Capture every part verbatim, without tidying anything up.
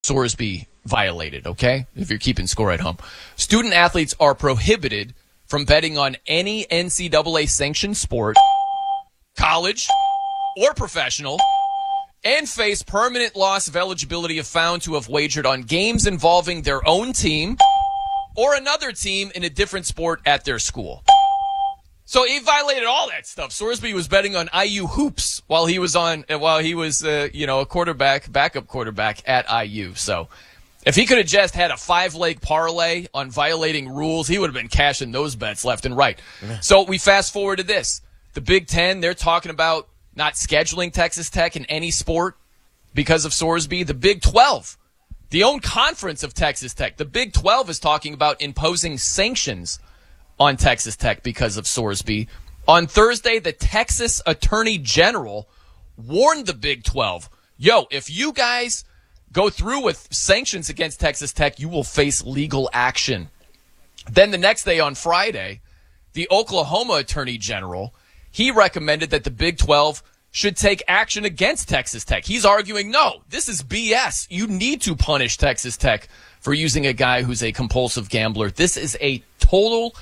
Sorsby violated, okay? If you're keeping score at home. Student athletes are prohibited from betting on any N C double A sanctioned sport, college, or professional, and face permanent loss of eligibility if found to have wagered on games involving their own team or another team in a different sport at their school. So he violated all that stuff. Sorsby was betting on I U hoops while he was on, while he was, uh, you know, a quarterback, backup quarterback at I U. So if he could have just had a five-leg parlay on violating rules, he would have been cashing those bets left and right. Yeah. So we fast forward to this. The Big Ten, they're talking about not scheduling Texas Tech in any sport because of Sorsby. The Big twelve, the own conference of Texas Tech, the Big twelve is talking about imposing sanctions on Texas Tech because of Sorsby. On Thursday, the Texas Attorney General warned the Big twelve, yo, if you guys go through with sanctions against Texas Tech, you will face legal action. Then the next day on Friday, the Oklahoma Attorney General, he recommended that the Big twelve should take action against Texas Tech. He's arguing, no, this is B S. You need to punish Texas Tech for using a guy who's a compulsive gambler. This is a total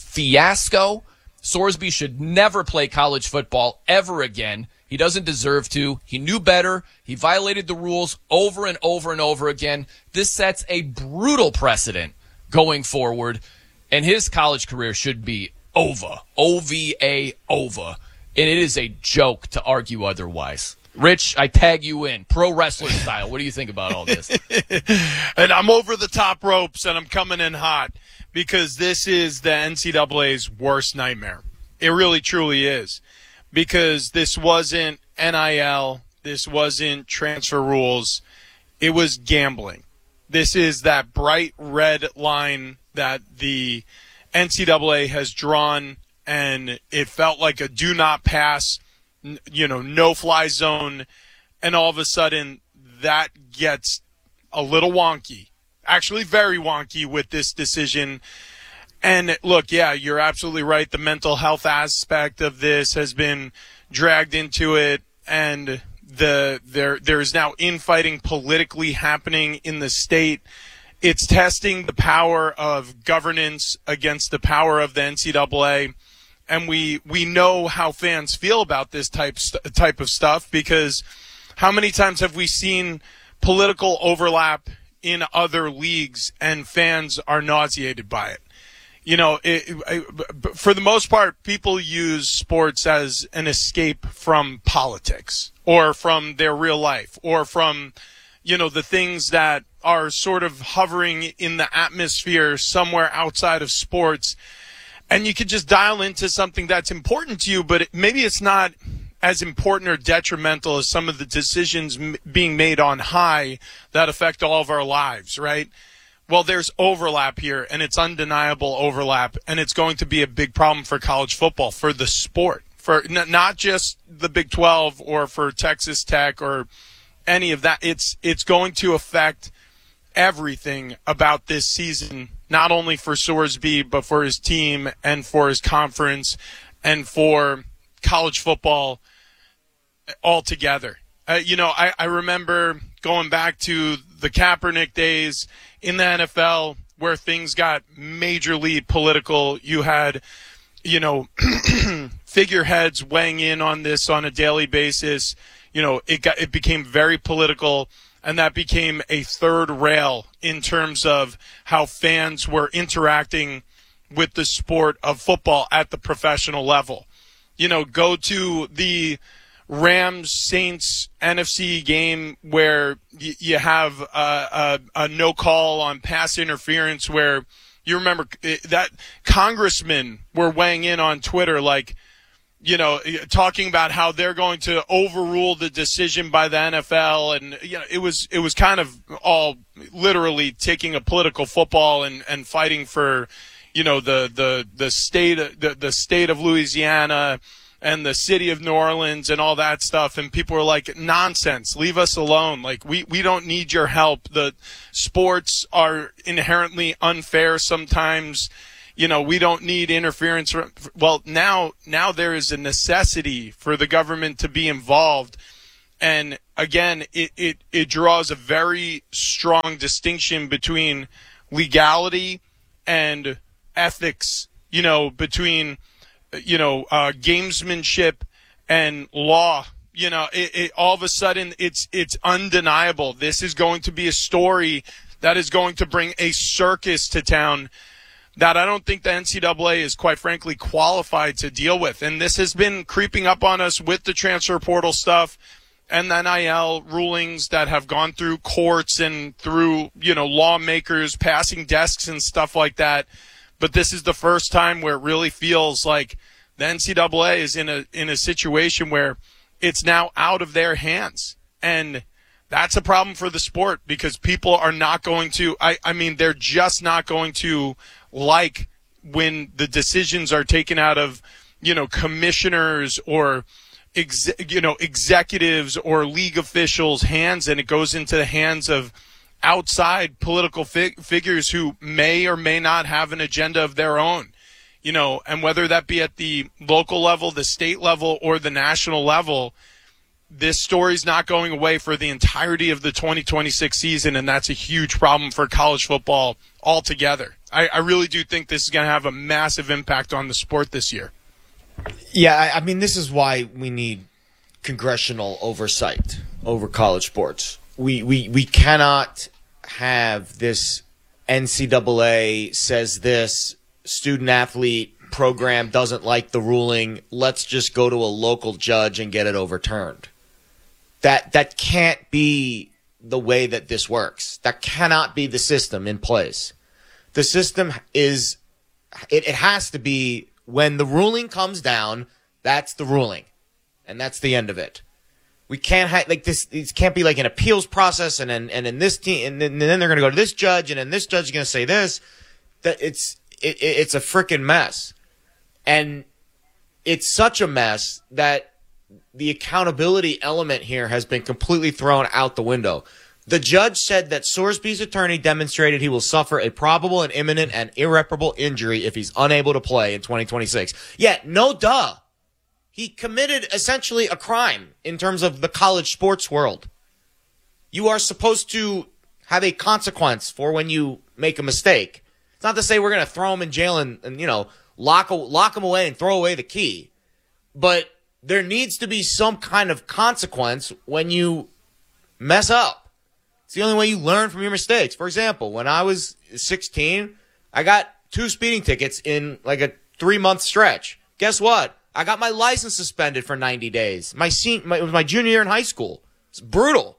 fiasco. Sorsby should never play college football ever again. He doesn't deserve to. He knew better. He violated the rules over and over and over again. This sets a brutal precedent going forward, and his college career should be over. O V A, over. And it is a joke to argue otherwise. Rich, I tag you in, pro wrestler style. What do you think about all this? And I'm over the top ropes, and I'm coming in hot because this is the N C double A's worst nightmare. It really, truly is. Because this wasn't N I L. This wasn't transfer rules. It was gambling. This is that bright red line that the N C double A has drawn, and it felt like a do not pass, you know, no-fly zone, and all of a sudden that gets a little wonky, actually very wonky with this decision. And look, yeah, you're absolutely right. The mental health aspect of this has been dragged into it, and the there there is now infighting politically happening in the state. It's testing the power of governance against the power of the N C double A. And we, we know how fans feel about this type type of stuff, because how many times have we seen political overlap in other leagues and fans are nauseated by it? You know, it, it, for the most part, people use sports as an escape from politics or from their real life or from, you know, the things that are sort of hovering in the atmosphere somewhere outside of sports. And you could just dial into something that's important to you, but it, maybe it's not as important or detrimental as some of the decisions m- being made on high that affect all of our lives, right? Well, there's overlap here, and it's undeniable overlap, and it's going to be a big problem for college football, for the sport, for n- not just the Big twelve or for Texas Tech or any of that. It's it's going to affect everything about this season, not only for Sorsby, but for his team and for his conference and for college football altogether. Uh, you know, I, I remember going back to the Kaepernick days in the N F L where things got majorly political. You had, you know, figureheads weighing in on this on a daily basis. You know, it got it became very political. And that became a third rail in terms of how fans were interacting with the sport of football at the professional level. You know, go to the Rams-Saints N F C game where y- you have a, a, a no call on pass interference, where you remember that congressmen were weighing in on Twitter like, you know, talking about how they're going to overrule the decision by the N F L. And, you know, it was, it was kind of all literally taking a political football and, and fighting for, you know, the, the, the state, the, the state of Louisiana and the city of New Orleans and all that stuff. And people were like, nonsense, leave us alone. Like, we, we don't need your help. The sports are inherently unfair sometimes. You know, we don't need interference. Well, now, now there is a necessity for the government to be involved. And again, it, it, it draws a very strong distinction between legality and ethics, you know, between, you know, uh, gamesmanship and law. You know, it, it, all of a sudden it's it's undeniable. This is going to be a story that is going to bring a circus to town that I don't think the N C double A is, quite frankly, qualified to deal with. And this has been creeping up on us with the transfer portal stuff and the N I L rulings that have gone through courts and through, you know, lawmakers passing desks and stuff like that. But this is the first time where it really feels like the N C double A is in a in a situation where it's now out of their hands. And that's a problem for the sport because people are not going to, I, I mean, they're just not going to like when the decisions are taken out of, you know, commissioners or, ex, you know, executives or league officials' hands, and it goes into the hands of outside political fig- figures who may or may not have an agenda of their own. You know, and whether that be at the local level, the state level, or the national level, this story's not going away for the entirety of the twenty twenty-six season, and that's a huge problem for college football altogether. I, I really do think this is going to have a massive impact on the sport this year. Yeah, I, I mean, this is why we need congressional oversight over college sports. We we we cannot have this N C double A says this, student athlete program doesn't like the ruling, let's just go to a local judge and get it overturned. That that can't be the way that this works. That cannot be the system in place. The system is, it, it has to be when the ruling comes down, that's the ruling. And that's the end of it. We can't have, like this, it can't be like an appeals process and then, and then this team, and then, and then they're going to go to this judge and then this judge is going to say this. That it's, It, it, it's a freaking mess. And it's such a mess that the accountability element here has been completely thrown out the window. The judge said that Sorsby's attorney demonstrated he will suffer a probable and imminent and irreparable injury if he's unable to play in twenty twenty-six. Yeah, no duh. He committed essentially a crime in terms of the college sports world. You are supposed to have a consequence for when you make a mistake. It's not to say we're going to throw him in jail and, and you know, lock, lock him away and throw away the key. But there needs to be some kind of consequence when you mess up. It's the only way you learn from your mistakes. For example, when I was sixteen, I got two speeding tickets in like a three-month stretch. Guess what? I got my license suspended for ninety days. My, sen- my It was my junior year in high school. It's brutal.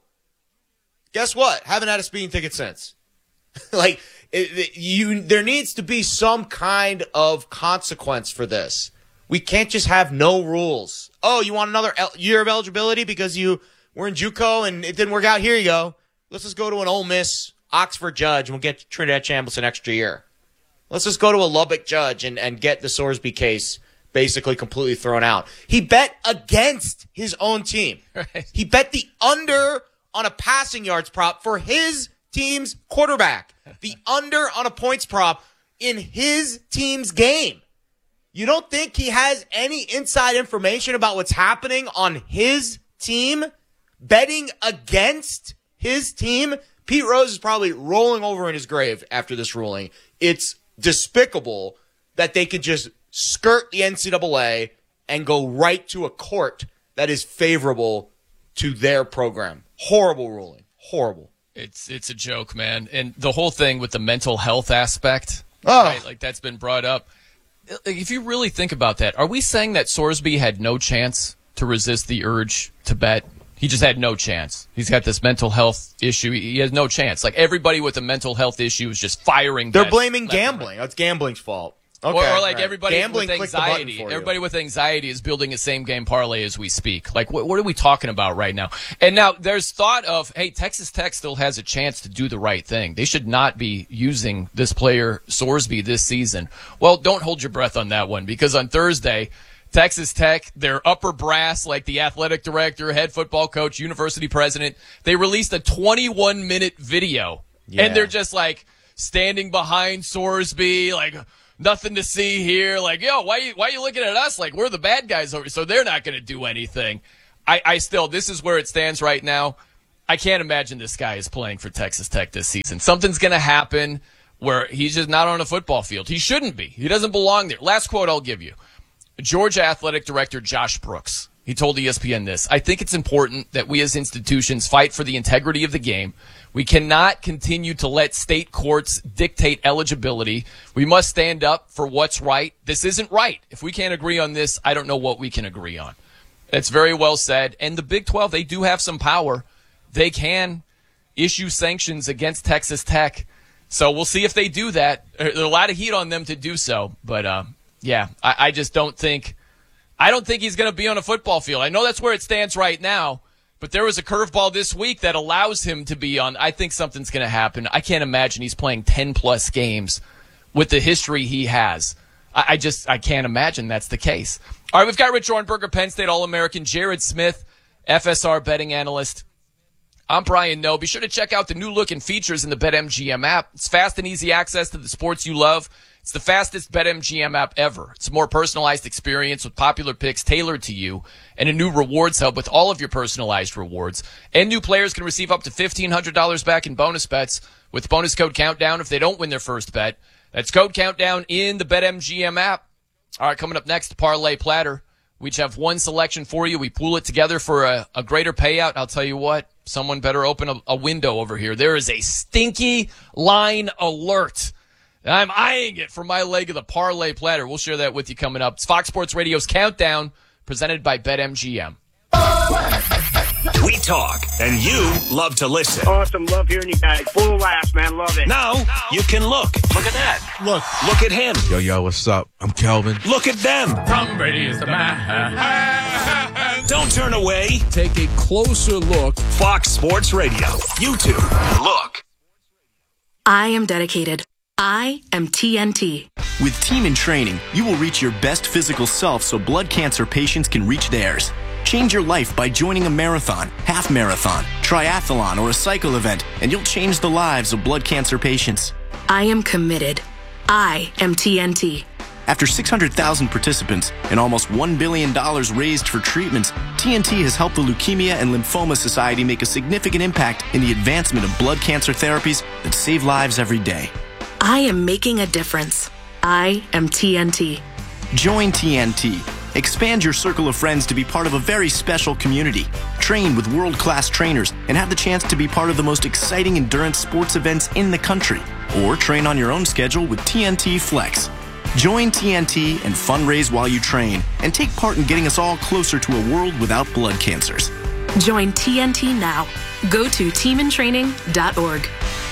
Guess what? Haven't had a speeding ticket since. like, it, it, you, there needs to be some kind of consequence for this. We can't just have no rules. Oh, you want another el- year of eligibility because you were in JUCO and it didn't work out? Here you go. Let's just go to an Ole Miss, Oxford judge, and we'll get Trinidad Chambliss an extra year. Let's just go to a Lubbock judge and, and get the Sorsby case basically completely thrown out. He bet against his own team. Right. He bet the under on a passing yards prop for his team's quarterback. The under on a points prop in his team's game. You don't think he has any inside information about what's happening on his team? Betting against his team? Pete Rose is probably rolling over in his grave after this ruling. It's despicable that they could just skirt the N C double A and go right to a court that is favorable to their program. Horrible ruling. Horrible. It's it's a joke, man. And the whole thing with the mental health aspect, oh. right, like that's been brought up. If you really think about that, are we saying that Sorsby had no chance to resist the urge to bet? He just had no chance. He's got this mental health issue. He has no chance. Like everybody with a mental health issue is just firing. They're blaming gambling. That's gambling's fault. Okay, or, or like right. everybody Gambling, with anxiety. Everybody with anxiety is building a same game parlay as we speak. Like, what, what are we talking about right now? And now there's thought of, hey, Texas Tech still has a chance to do the right thing. They should not be using this player, Sorsby, this season. Well, don't hold your breath on that one, because on Thursday, Texas Tech, their upper brass, like the athletic director, head football coach, university president, they released a twenty-one minute video. Yeah. And they're just like standing behind Sorsby, like, nothing to see here. Like, yo, why you, why are you looking at us like we're the bad guys over? So they're not going to do anything. I, I still, this is where it stands right now. I can't imagine this guy is playing for Texas Tech this season. Something's going to happen where he's just not on a football field. He shouldn't be. He doesn't belong there. Last quote I'll give you. Georgia Athletic Director Josh Brooks. He told E S P N this: I think it's important that we as institutions fight for the integrity of the game. We cannot continue to let state courts dictate eligibility. We must stand up for what's right. This isn't right. If we can't agree on this, I don't know what we can agree on. That's very well said. And the Big twelve, they do have some power. They can issue sanctions against Texas Tech. So we'll see if they do that. There's a lot of heat on them to do so. But, uh, yeah, I, I just don't think – I don't think he's going to be on a football field. I know that's where it stands right now, but there was a curveball this week that allows him to be on. I think something's going to happen. I can't imagine he's playing ten-plus games with the history he has. I, I just I can't imagine that's the case. All right, we've got Rich Ornberger, Penn State All-American, Jared Smith, F S R betting analyst. I'm Brian Noe. Be sure to check out the new look and features in the BetMGM app. It's fast and easy access to the sports you love. It's the fastest BetMGM app ever. It's a more personalized experience with popular picks tailored to you and a new rewards hub with all of your personalized rewards. And new players can receive up to fifteen hundred dollars back in bonus bets with bonus code Countdown if they don't win their first bet. That's code Countdown in the BetMGM app. All right, coming up next, Parlay Platter. We each have one selection for you. We pool it together for a, a greater payout. I'll tell you what, someone better open a, a window over here. There is a stinky line alert. I'm eyeing it for my leg of the Parlay Platter. We'll share that with you coming up. It's Fox Sports Radio's Countdown, presented by BetMGM. We talk, and you love to listen. Awesome. Love hearing you guys. Full laughs, man. Love it. Now, you can look. Look at that. Look. Look at him. Yo, yo, what's up? I'm Kelvin. Look at them. Tom Brady is the man. Don't turn away. Take a closer look. Fox Sports Radio. YouTube. Look. I am dedicated. I am T N T. With Team in Training, you will reach your best physical self so blood cancer patients can reach theirs. Change your life by joining a marathon, half marathon, triathlon, or a cycle event, and you'll change the lives of blood cancer patients. I am committed. I am T N T. After six hundred thousand participants and almost one billion dollars raised for treatments, T N T has helped the Leukemia and Lymphoma Society make a significant impact in the advancement of blood cancer therapies that save lives every day. I am making a difference. I am T N T. Join T N T. Expand your circle of friends to be part of a very special community. Train with world-class trainers and have the chance to be part of the most exciting endurance sports events in the country. Or train on your own schedule with T N T Flex. Join T N T and fundraise while you train and take part in getting us all closer to a world without blood cancers. Join T N T now. Go to team in training dot org.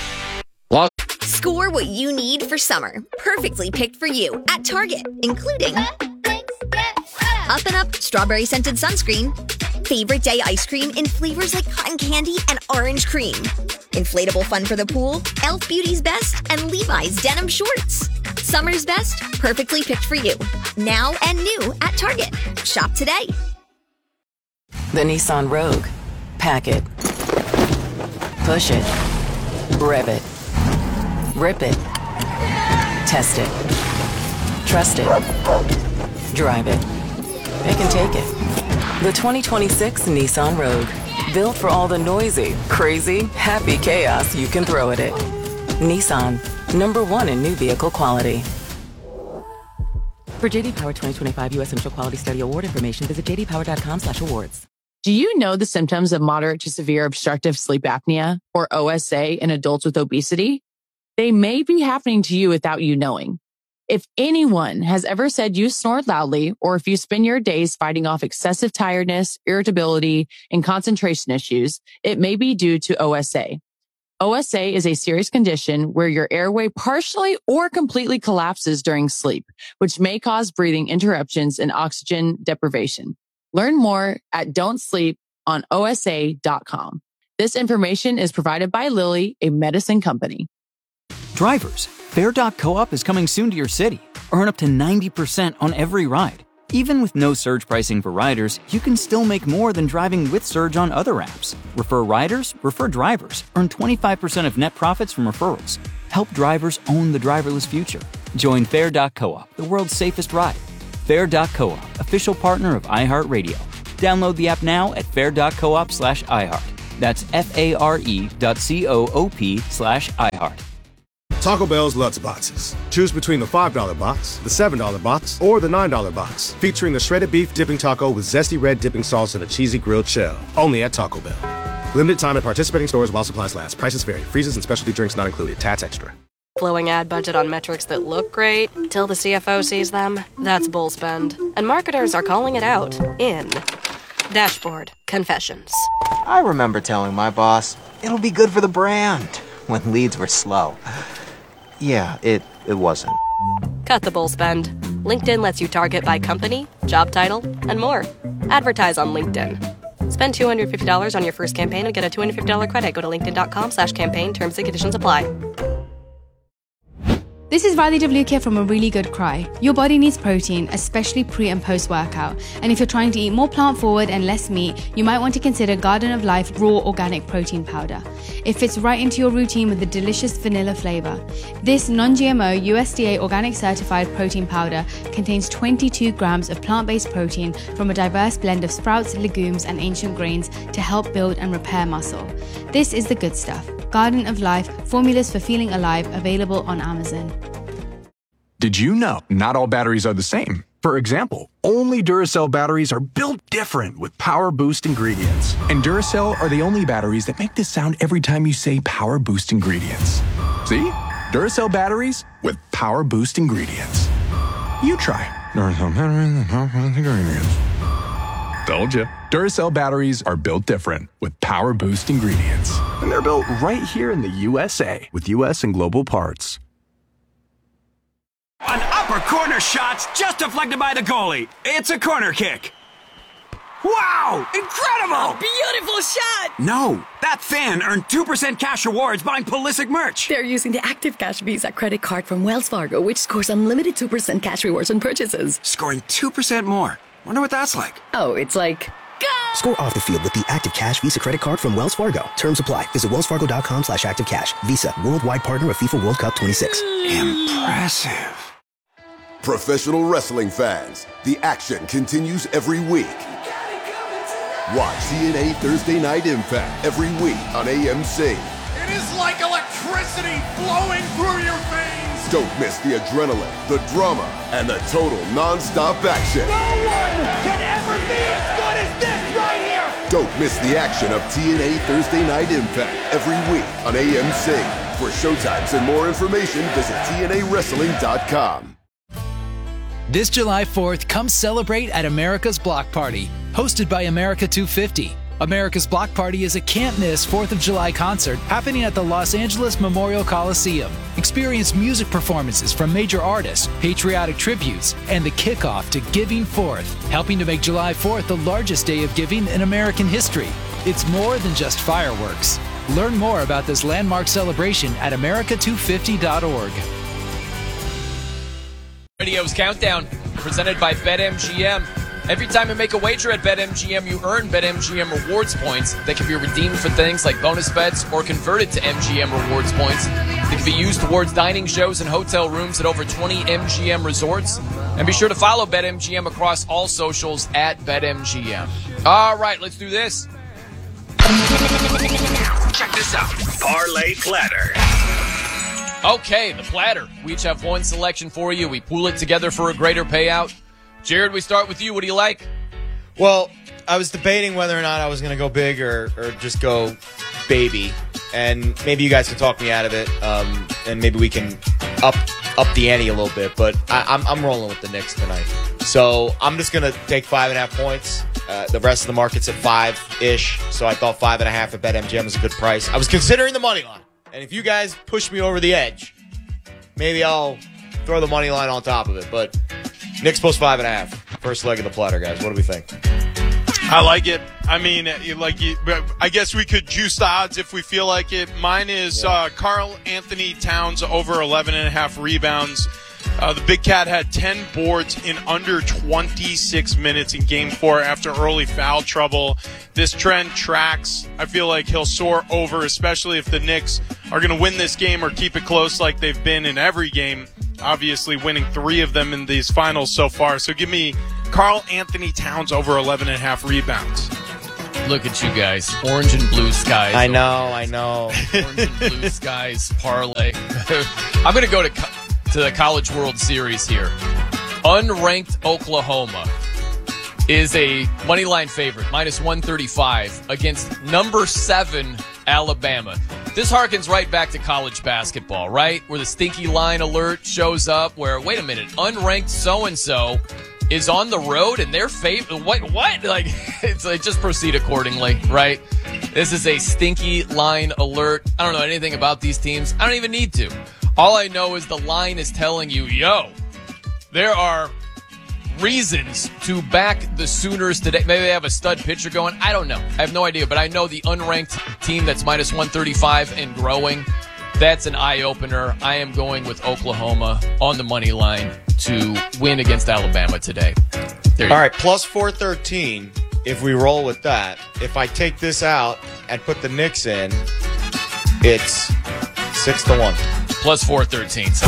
Score what you need for summer. Perfectly picked for you at Target, including Up and Up Strawberry Scented Sunscreen, Favorite Day Ice Cream in flavors like cotton candy and orange cream, Inflatable Fun for the Pool, Elf Beauty's Best, and Levi's Denim Shorts. Summer's best, perfectly picked for you. Now and new at Target. Shop today. The Nissan Rogue. Pack it. Push it. Rev it. Rip it. Test it. Trust it. Drive it. It can take it. The twenty twenty-six Nissan Rogue. Built for all the noisy, crazy, happy chaos you can throw at it. Nissan. Number one in new vehicle quality. For J D Power twenty twenty-five U S Central Quality Study Award information, visit j d power dot com slash awards. Do you know the symptoms of moderate to severe obstructive sleep apnea, or O S A, in adults with obesity? They may be happening to you without you knowing. If anyone has ever said you snore loudly, or if you spend your days fighting off excessive tiredness, irritability, and concentration issues, it may be due to O S A. O S A is a serious condition where your airway partially or completely collapses during sleep, which may cause breathing interruptions and oxygen deprivation. Learn more at don't sleep on O S A dot com. This information is provided by Lilly, a medicine company. Drivers, Fair dot coop is coming soon to your city. Earn up to ninety percent on every ride. Even with no surge pricing for riders, you can still make more than driving with Surge on other apps. Refer riders, refer drivers. Earn twenty-five percent of net profits from referrals. Help drivers own the driverless future. Join Fair dot coop, the world's safest ride. Fair dot coop, official partner of iHeartRadio. Download the app now at fair.coop slash iHeart. That's F-A-R-E dot C-O-O-P slash iHeart. Taco Bell's Lutz Boxes. Choose between the five dollar box, the seven dollar box, or the nine dollar box. Featuring the shredded beef dipping taco with zesty red dipping sauce and a cheesy grilled shell. Only at Taco Bell. Limited time at participating stores while supplies last. Prices vary. Freezes and specialty drinks not included. Tax extra. Flowing ad budget on metrics that look great till the C F O sees them. That's bull spend. And marketers are calling it out in Dashboard Confessions. I remember telling my boss, it'll be good for the brand, when leads were slow. Yeah, it, it wasn't. Cut the bull spend. LinkedIn lets you target by company, job title, and more. Advertise on LinkedIn. Spend two hundred fifty dollars on your first campaign and get a two hundred fifty dollars credit. Go to linkedin.com slash campaign. Terms and conditions apply. This is Riley W. here from A Really Good Cry. Your body needs protein, especially pre and post workout. And if you're trying to eat more plant forward and less meat, you might want to consider Garden of Life Raw Organic Protein Powder. It fits right into your routine with a delicious vanilla flavor. This non-G M O U S D A organic certified protein powder contains twenty-two grams of plant-based protein from a diverse blend of sprouts, legumes, and ancient grains to help build and repair muscle. This is the good stuff. Garden of Life, formulas for feeling alive, available on Amazon. Did you know not all batteries are the same? For example, only Duracell batteries are built different with Power Boost ingredients. And Duracell are the only batteries that make this sound every time you say Power Boost ingredients. See? Duracell batteries with Power Boost ingredients. You try. Duracell batteries with Power Boost ingredients. Told you. Duracell batteries are built different with Power Boost ingredients. And they're built right here in the U S A with U S and global parts. An upper corner shot's just deflected by the goalie. It's a corner kick. Wow! Incredible! A beautiful shot! No, that fan earned two percent cash rewards buying Pulisic merch. They're using the Active Cash Visa credit card from Wells Fargo, which scores unlimited two percent cash rewards on purchases. Scoring two percent more. Wonder what that's like. Oh, it's like... Go! Score off the field with the Active Cash Visa credit card from Wells Fargo. Terms apply. Visit wellsfargo.com slash active cash. Visa, worldwide partner of FIFA World Cup twenty-six. Impressive. Professional wrestling fans, the action continues every week. Watch T N A Thursday Night Impact every week on A M C. It is like electricity flowing through your veins. Don't miss the adrenaline, the drama, and the total non-stop action. No one can ever be as good as this right here. Don't miss the action of T N A Thursday Night Impact every week on A M C. For showtimes and more information, visit T N A wrestling dot com. This July fourth, come celebrate at America's Block Party, hosted by America two fifty. America's Block Party is a can't-miss fourth of July concert happening at the Los Angeles Memorial Coliseum. Experience music performances from major artists, patriotic tributes, and the kickoff to Giving Fourth, helping to make July fourth the largest day of giving in American history. It's more than just fireworks. Learn more about this landmark celebration at America two fifty dot org. Radio's Countdown, presented by BetMGM. Every time you make a wager at BetMGM, you earn BetMGM rewards points that can be redeemed for things like bonus bets or converted to M G M rewards points that can be used towards dining shows and hotel rooms at over twenty M G M resorts. And be sure to follow BetMGM across all socials at BetMGM. All right, let's do this. Check this out. Parlay Platter. Okay, the platter. We each have one selection for you. We pool it together for a greater payout. Jared, we start with you. What do you like? Well, I was debating whether or not I was going to go big or, or just go baby. And maybe you guys can talk me out of it. Um, and maybe we can up up the ante a little bit. But I, I'm, I'm rolling with the Knicks tonight. So I'm just going to take five and a half points. Uh, the rest of the market's at five-ish. So I thought five and a half at BetMGM is a good price. I was considering the money line. And if you guys push me over the edge, maybe I'll throw the money line on top of it. But Knicks plus five and a half. First leg of the platter, guys. What do we think? I like it. I mean, like, I guess we could juice the odds if we feel like it. Mine is yeah. uh, Karl Anthony Towns over eleven and a half rebounds. Uh, the Big Cat had ten boards in under twenty-six minutes in Game four after early foul trouble. This trend tracks. I feel like he'll soar over, especially if the Knicks are going to win this game or keep it close like they've been in every game, obviously winning three of them in these finals so far. So give me Karl Anthony Towns over eleven and a half rebounds. Look at you guys. Orange and blue skies. I know, I know. Orange and blue skies parlay. I'm going to go to co- to the College World Series here. Unranked Oklahoma is a moneyline favorite, minus one thirty-five, against number seven Alabama. This harkens right back to college basketball, right? Where the stinky line alert shows up where, wait a minute, unranked so-and-so is on the road and their favorite. What? What? Like, it's like, just proceed accordingly, right? This is a stinky line alert. I don't know anything about these teams. I don't even need to. All I know is the line is telling you, yo, there are reasons to back the Sooners today. Maybe they have a stud pitcher going. I don't know. I have no idea. But I know the unranked team that's minus one thirty-five and growing, that's an eye-opener. I am going with Oklahoma on the money line to win against Alabama today. There you All go. right, plus four thirteen if we roll with that. If I take this out and put the Knicks in, it's six to one. Plus four thirteen. So.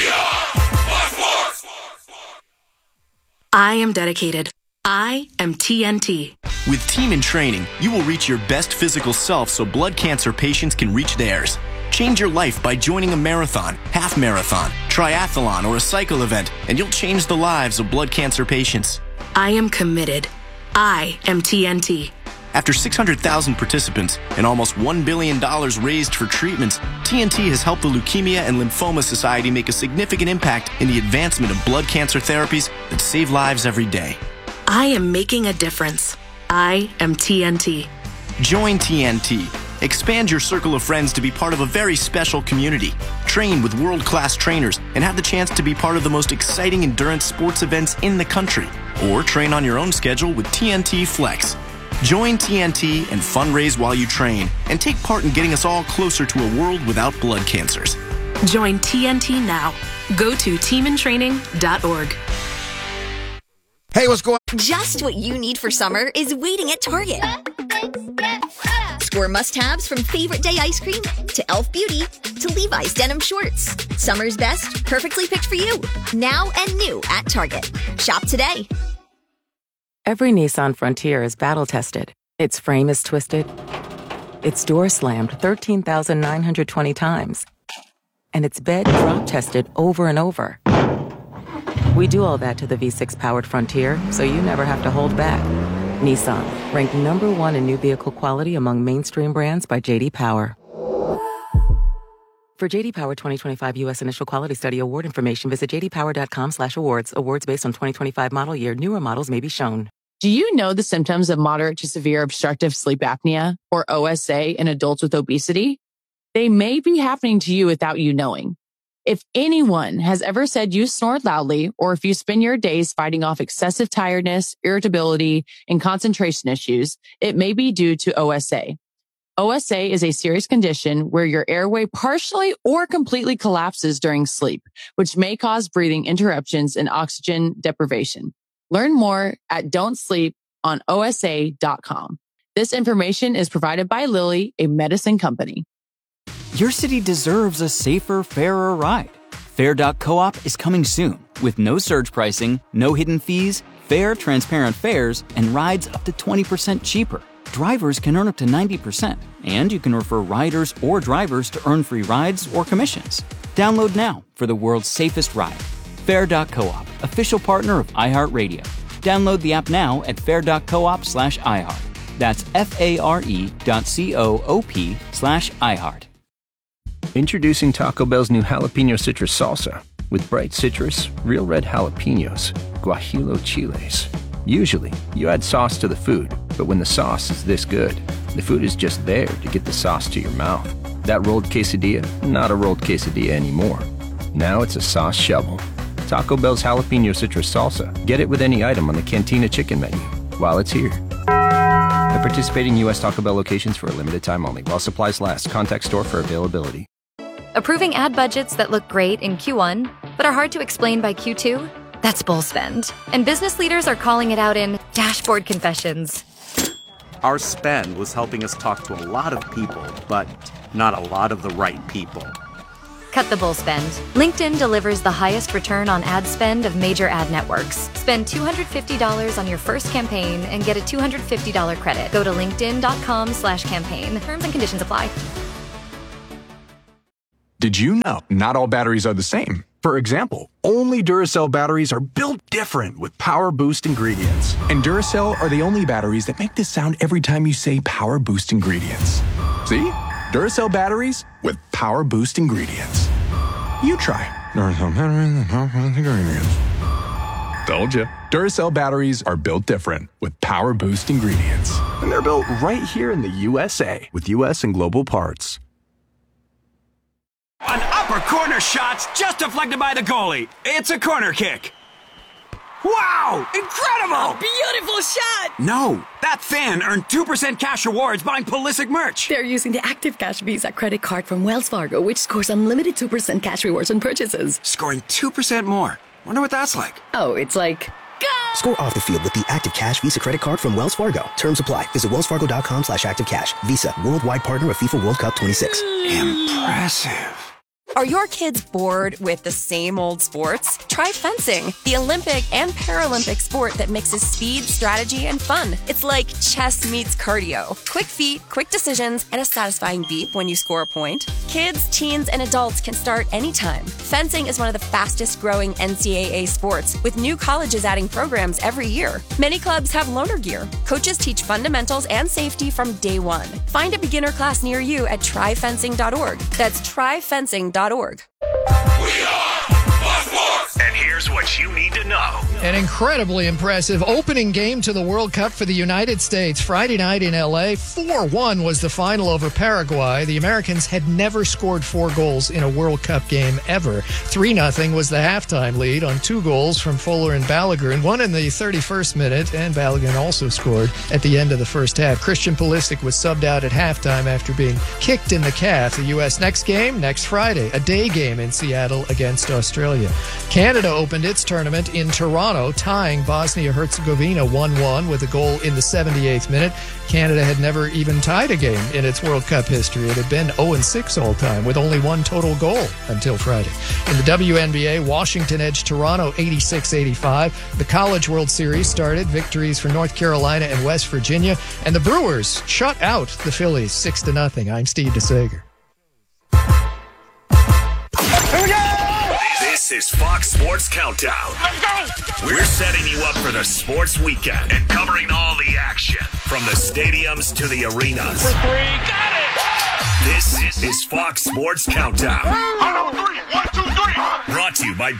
I am dedicated. I am T N T. With Team in Training, you will reach your best physical self so blood cancer patients can reach theirs. Change your life by joining a marathon, half marathon, triathlon, or a cycle event, and you'll change the lives of blood cancer patients. I am committed. I am T N T. After six hundred thousand participants and almost one billion dollars raised for treatments, T N T has helped the Leukemia and Lymphoma Society make a significant impact in the advancement of blood cancer therapies that save lives every day. I am making a difference. I am T N T. Join T N T. Expand your circle of friends to be part of a very special community. Train with world-class trainers and have the chance to be part of the most exciting endurance sports events in the country. Or train on your own schedule with T N T Flex. Join T N T and fundraise while you train and take part in getting us all closer to a world without blood cancers. Join T N T now. Go to team in training dot org. Hey, what's going on? Just what you need for summer is waiting at Target. Score must-haves from Favorite Day ice cream to e l f Beauty to Levi's denim shorts. Summer's best, perfectly picked for you. Now and new at Target. Shop today. Every Nissan Frontier is battle-tested. Its frame is twisted. Its door slammed thirteen thousand nine hundred twenty times. And its bed drop-tested over and over. We do all that to the V six powered Frontier, so you never have to hold back. Nissan, ranked number one in new vehicle quality among mainstream brands by J D Power. For J D Power twenty twenty-five U S Initial Quality Study award information, visit j d power dot com slash awards. Awards based on twenty twenty-five model year. Newer models may be shown. Do you know the symptoms of moderate to severe obstructive sleep apnea, or O S A, in adults with obesity? They may be happening to you without you knowing. If anyone has ever said you snore loudly, or if you spend your days fighting off excessive tiredness, irritability, and concentration issues, it may be due to O S A. O S A is a serious condition where your airway partially or completely collapses during sleep, which may cause breathing interruptions and oxygen deprivation. Learn more at don't sleep on O S A dot com. This information is provided by Lilly, a medicine company. Your city deserves a safer, fairer ride. Fair dot coop is coming soon with no surge pricing, no hidden fees, fair, transparent fares, and rides up to twenty percent cheaper. Drivers can earn up to ninety percent, and you can refer riders or drivers to earn free rides or commissions. Download now for the world's safest ride. Fair dot coop, official partner of iHeartRadio. Download the app now at fair dot coop slash iHeart. That's F-A-R-E dot C-O-O-P slash iHeart. Introducing Taco Bell's new jalapeno citrus salsa. With bright citrus, real red jalapenos, guajillo chiles. Usually, you add sauce to the food, but when the sauce is this good, the food is just there to get the sauce to your mouth. That rolled quesadilla, not a rolled quesadilla anymore. Now it's a sauce shovel. Taco Bell's jalapeno citrus salsa. Get it with any item on the Cantina chicken menu while it's here. At participating U S Taco Bell locations for a limited time only. While supplies last. Contact store for availability. Approving ad budgets that look great in Q one, but are hard to explain by Q two? That's bull spend. And business leaders are calling it out in dashboard confessions. Our spend was helping us talk to a lot of people, but not a lot of the right people. Cut the bull spend. LinkedIn delivers the highest return on ad spend of major ad networks. Spend two hundred fifty dollars on your first campaign and get a two hundred fifty dollars credit. Go to linkedin.com slash campaign. Terms and conditions apply. Did you know not all batteries are the same? For example, only Duracell batteries are built different with Power Boost ingredients. And Duracell are the only batteries that make this sound every time you say Power Boost ingredients. See? Duracell batteries with Power Boost ingredients. You try Duracell batteries with Power Boost ingredients. Told you. Duracell batteries are built different with Power Boost ingredients. And they're built right here in the U S A with U S and global parts. An upper corner shot's just deflected by the goalie. It's a corner kick. Wow! Incredible! Beautiful shot! No, that fan earned two percent cash rewards buying Pulisic merch. They're using the Active Cash Visa credit card from Wells Fargo, which scores unlimited two percent cash rewards on purchases. Scoring two percent more. Wonder what that's like. Oh, it's like... Go! Score off the field with the Active Cash Visa credit card from Wells Fargo. Terms apply. Visit wellsfargo.com slash activecash. Visa, worldwide partner of FIFA World Cup twenty-six. Impressive. Are your kids bored with the same old sports? Try fencing, the Olympic and Paralympic sport that mixes speed, strategy, and fun. It's like chess meets cardio. Quick feet, quick decisions, and a satisfying beep when you score a point. Kids, teens, and adults can start anytime. Fencing is one of the fastest growing N C double A sports, with new colleges adding programs every year. Many clubs have loaner gear. Coaches teach fundamentals and safety from day one. Find a beginner class near you at try fencing dot org. That's try fencing dot org. And here's what you need to know. An incredibly impressive opening game to the World Cup for the United States. Friday night in L A, four one was the final over Paraguay. The Americans had never scored four goals in a World Cup game ever. three nothing was the halftime lead on two goals from Fuller and Balogun, one in the thirty-first minute, and Balogun also scored at the end of the first half. Christian Pulisic was subbed out at halftime after being kicked in the calf. The U S next game, next Friday, a day game in Seattle against Australia. Canada opened its tournament in Toronto, tying Bosnia-Herzegovina one one with a goal in the seventy-eighth minute. Canada had never even tied a game in its World Cup history. It had been oh and six all time with only one total goal until Friday. In the W N B A, Washington edged Toronto eighty-six eighty-five. The College World Series started. Victories for North Carolina and West Virginia. And the Brewers shut out the Phillies six to nothing. I'm Steve DeSager. Here we go! This is Fox Sports Countdown. Let's go! We're setting you up for the sports weekend and covering all the action from the stadiums to the arenas. For three, got it! This is Fox Sports Countdown. One, two, three. One, two, three. Brought to you by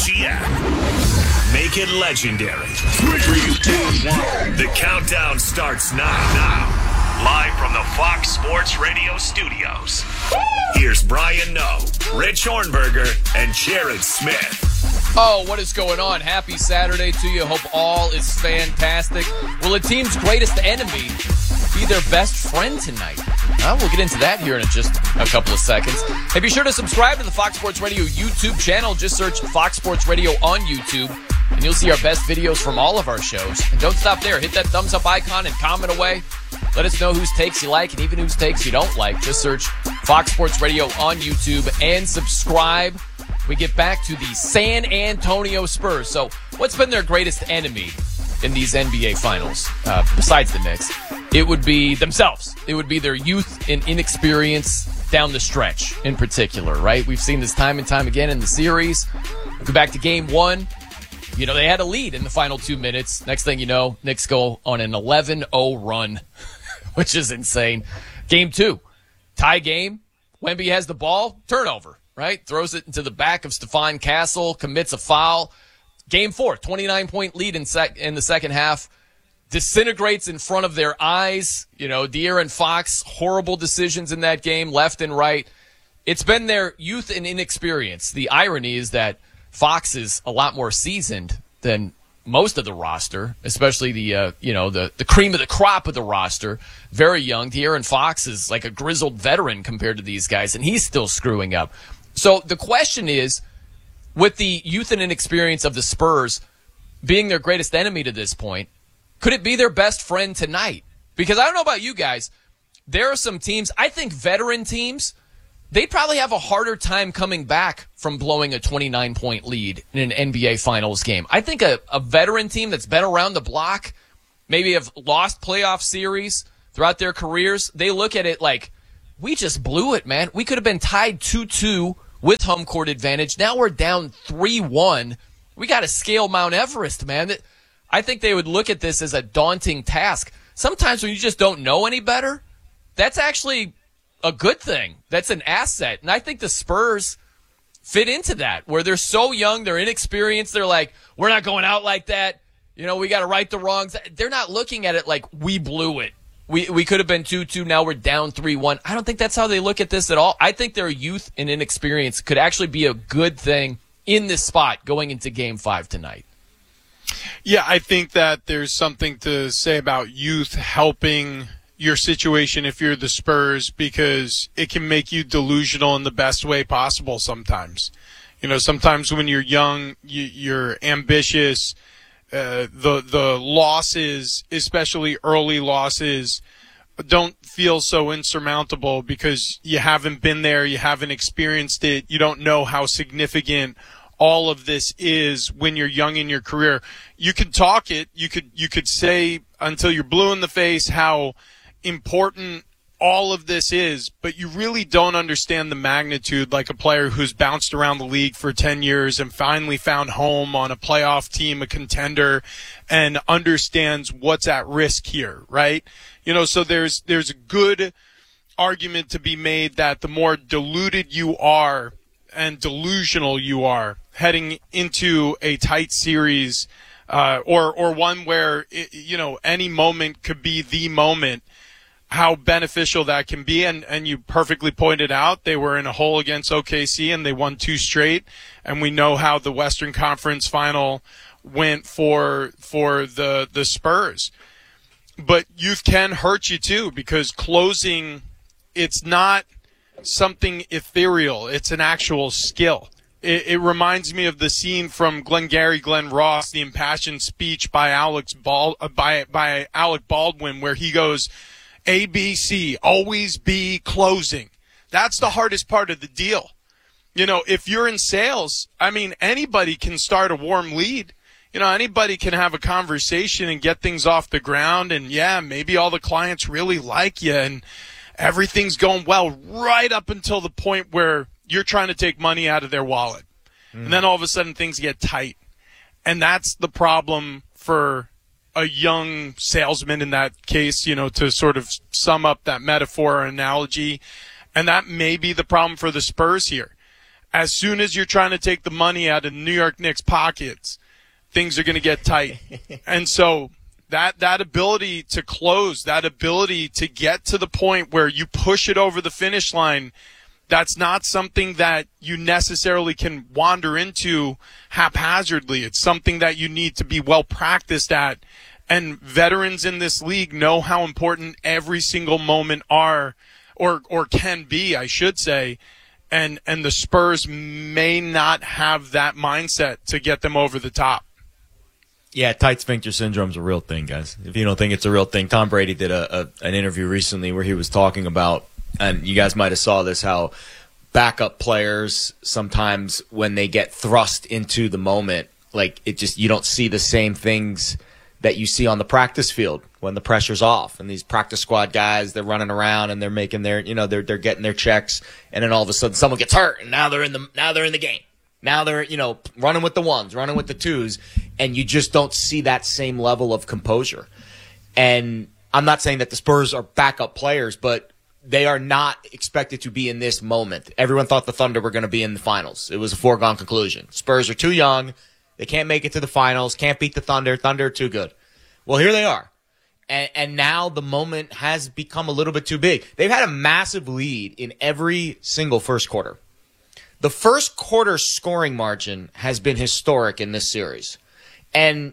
BetMGM. Make it legendary. Three, two, one. The countdown starts now. Now. Live from the Fox Sports Radio studios. Here's Brian Noe, Rich Hornberger, and Jared Smith. Oh, what is going on? Happy Saturday to you. Hope all is fantastic. Will a team's greatest enemy be their best friend tonight? Well, we'll get into that here in just a couple of seconds. Hey, be sure to subscribe to the Fox Sports Radio YouTube channel. Just search Fox Sports Radio on YouTube, and you'll see our best videos from all of our shows. And don't stop there. Hit that thumbs up icon and comment away. Let us know whose takes you like and even whose takes you don't like. Just search Fox Sports Radio on YouTube and subscribe. We get back to the San Antonio Spurs. So what's been their greatest enemy in these N B A finals, uh, besides the Knicks? It would be themselves. It would be their youth and inexperience down the stretch in particular, right? We've seen this time and time again in the series. We'll go back to game one. You know, they had a lead in the final two minutes. Next thing you know, Knicks go on an eleven oh run, which is insane. Game two, tie game. Wemby has the ball, turnover, right? Throws it into the back of Stephon Castle, commits a foul. Game four, twenty-nine point lead in, sec- in the second half. Disintegrates in front of their eyes. You know, De'Aaron Fox, horrible decisions in that game, left and right. It's been their youth and inexperience. The irony is that Fox is a lot more seasoned than most of the roster, especially the uh, you know the the cream of the crop of the roster. Very young. De'Aaron Fox is like a grizzled veteran compared to these guys, and he's still screwing up. So the question is, with the youth and inexperience of the Spurs being their greatest enemy to this point, could it be their best friend tonight? Because I don't know about you guys, there are some teams, I think veteran teams, they'd probably have a harder time coming back from blowing a twenty-nine point lead in an N B A Finals game. I think a, a veteran team that's been around the block, maybe have lost playoff series throughout their careers, they look at it like, we just blew it, man. We could have been tied two two with home court advantage. Now we're down three one. We got to scale Mount Everest, man. I think they would look at this as a daunting task. Sometimes when you just don't know any better, that's actually a good thing. That's an asset. And I think the Spurs fit into that, where they're so young, they're inexperienced, they're like, we're not going out like that. You know, we got to right the wrongs. They're not looking at it like we blew it. We we could have been two two, now we're down three one. I don't think that's how they look at this at all. I think their youth and inexperience could actually be a good thing in this spot going into game five tonight. Yeah, I think that there's something to say about youth helping your situation if you're the Spurs, because it can make you delusional in the best way possible sometimes. You know, sometimes when you're young, you, you're ambitious. Uh, the the losses, especially early losses, don't feel so insurmountable because you haven't been there, you haven't experienced it, you don't know how significant all of this is when you're young in your career. You could talk it, you could you could say until you're blue in the face how important all of this is, but you really don't understand the magnitude like a player who's bounced around the league for ten years and finally found home on a playoff team, a contender, and understands what's at risk here, right? You know, so there's there's a good argument to be made that the more diluted you are and delusional you are heading into a tight series, uh, or or one where, it, you know, any moment could be the moment, how beneficial that can be. And, and you perfectly pointed out they were in a hole against O K C and they won two straight. And we know how the Western Conference final went for for the the Spurs. But youth can hurt you too, because closing, it's not something ethereal. It's an actual skill. It, it reminds me of the scene from Glengarry Glen Ross, the impassioned speech by Alex Bal- uh, by by Alec Baldwin, where he goes, A B C, always be closing. That's the hardest part of the deal. You know, if you're in sales, I mean, anybody can start a warm lead. You know, anybody can have a conversation and get things off the ground. And, yeah, maybe all the clients really like you and everything's going well right up until the point where you're trying to take money out of their wallet. Mm. And then all of a sudden things get tight. And that's the problem for a young salesman in that case, you know, to sort of sum up that metaphor or analogy. And that may be the problem for the Spurs here. As soon as you're trying to take the money out of New York Knicks' pockets, things are going to get tight. And so that that ability to close, that ability to get to the point where you push it over the finish line, that's not something that you necessarily can wander into haphazardly. It's something that you need to be well practiced at. And veterans in this league know how important every single moment are, or or can be, I should say. And and the Spurs may not have that mindset to get them over the top. Yeah, tight sphincter syndrome is a real thing, guys. If you don't think it's a real thing, Tom Brady did a, a an interview recently where he was talking about, and you guys might have saw this, how backup players sometimes when they get thrust into the moment, like it just, you don't see the same things that you see on the practice field when the pressure's off. And these practice squad guys, they're running around and they're making their, you know, they're they're getting their checks, and then all of a sudden someone gets hurt and now they're in the now they're in the game. Now they're, you know, running with the ones, running with the twos, and you just don't see that same level of composure. And I'm not saying that the Spurs are backup players, but they are not expected to be in this moment. Everyone thought the Thunder were going to be in the finals. It was a foregone conclusion. Spurs are too young. They can't make it to the finals, can't beat the Thunder. Thunder are too good. Well, here they are. And, and now the moment has become a little bit too big. They've had a massive lead in every single first quarter. The first quarter scoring margin has been historic in this series. And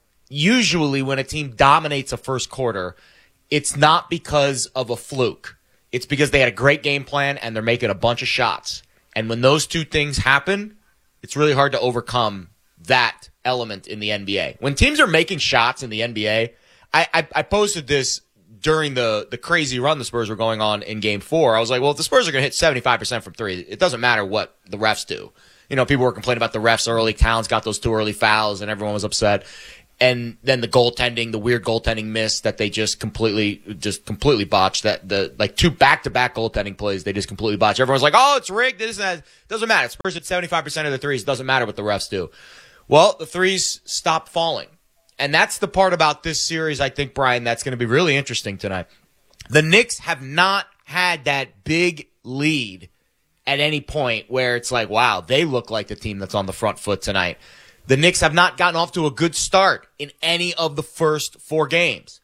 usually when a team dominates a first quarter, it's not because of a fluke. It's because they had a great game plan and they're making a bunch of shots. And when those two things happen, it's really hard to overcome that element in the N B A. When teams are making shots in the N B A, I, I, I posted this during the, the crazy run the Spurs were going on in game four, I was like, well, if the Spurs are going to hit seventy-five percent from three, it doesn't matter what the refs do. You know, people were complaining about the refs early. Towns got those two early fouls, and everyone was upset. And then the goaltending, the weird goaltending miss that they just completely, just completely botched. That the like two back-to-back goaltending plays they just completely botched. Everyone's like, "Oh, it's rigged." This and that. Doesn't matter. Spurs hit seventy-five percent of the threes. Doesn't matter what the refs do. Well, the threes stopped falling, and that's the part about this series. I think, Brian, that's going to be really interesting tonight. The Knicks have not had that big lead at any point where it's like, wow, they look like the team that's on the front foot tonight. The Knicks have not gotten off to a good start in any of the first four games.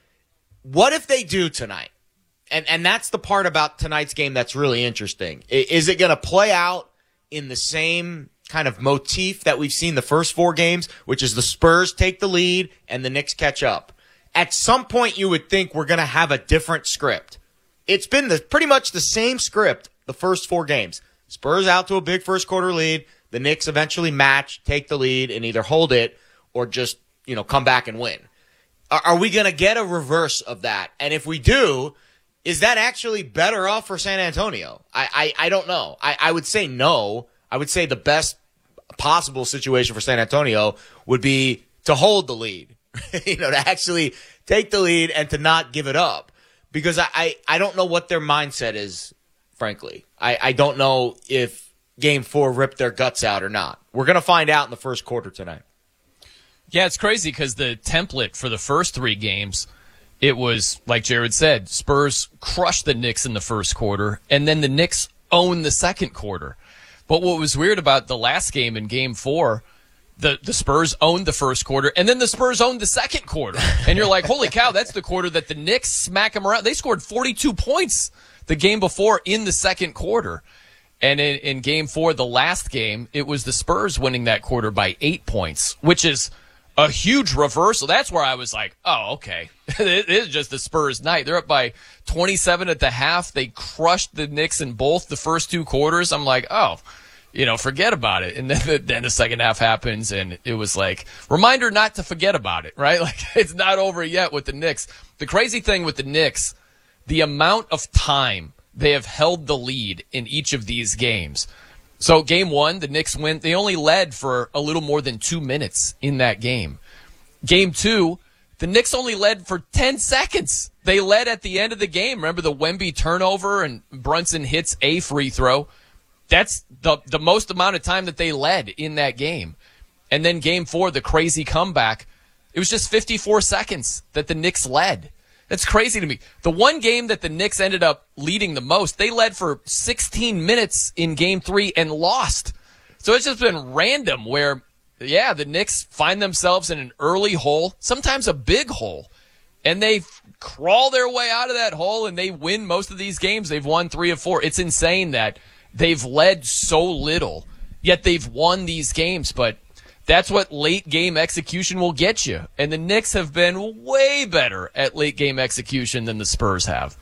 What if they do tonight? And and that's the part about tonight's game that's really interesting. Is it going to play out in the same kind of motif that we've seen the first four games, which is the Spurs take the lead and the Knicks catch up? At some point, you would think we're going to have a different script. It's been the, pretty much the same script the first four games. Spurs out to a big first quarter lead. The Knicks eventually match, take the lead, and either hold it or just, you know, come back and win. Are, are we going to get a reverse of that? And if we do, is that actually better off for San Antonio? I, I, I don't know. I, I would say no. I would say the best possible situation for San Antonio would be to hold the lead, you know, to actually take the lead and to not give it up. Because I, I, I don't know what their mindset is, frankly. I, I don't know if game four ripped their guts out or not. We're going to find out in the first quarter tonight. Yeah, it's crazy because the template for the first three games, it was, like Jared said, Spurs crushed the Knicks in the first quarter, and then the Knicks owned the second quarter. But what was weird about the last game in game four, the, the Spurs owned the first quarter, and then the Spurs owned the second quarter. And you're like, holy cow, that's the quarter that the Knicks smack them around. They scored forty-two points the game before in the second quarter. And in, in game four, the last game, it was the Spurs winning that quarter by eight points, which is a huge reversal. That's where I was like, oh, okay. It is just the Spurs night. They're up by twenty-seven at the half. They crushed the Knicks in both the first two quarters. I'm like, oh, you know, forget about it. And then the, then the second half happens, and it was like, reminder not to forget about it, right? Like, it's not over yet with the Knicks. The crazy thing with the Knicks, the amount of time they have held the lead in each of these games. So game one, the Knicks win. They only led for a little more than two minutes in that game. Game two, the Knicks only led for ten seconds. They led at the end of the game. Remember the Wemby turnover and Brunson hits a free throw? That's the, the most amount of time that they led in that game. And then game four, the crazy comeback, it was just fifty-four seconds that the Knicks led. That's crazy to me. The one game that the Knicks ended up leading the most, they led for sixteen minutes in game three and lost. So it's just been random where, yeah, the Knicks find themselves in an early hole, sometimes a big hole, and they crawl their way out of that hole and they win most of these games. They've won three of four. It's insane that they've led so little, yet they've won these games, but that's what late game execution will get you. And the Knicks have been way better at late game execution than the Spurs have.